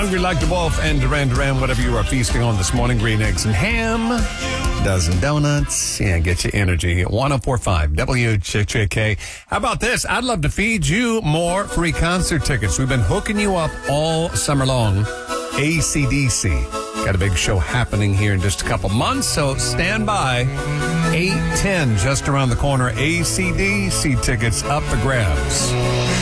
Hungry like the wolf and Duran Duran, whatever you are feasting on this morning, green eggs and ham, dozen donuts, yeah, get you energy. 1045 WJJK. How about this? I'd love to feed you more free concert tickets. We've been hooking you up all summer long. AC/DC. Got a big show happening here in just a couple months, so stand by. 8:10 just around the corner. AC/DC tickets up for grabs.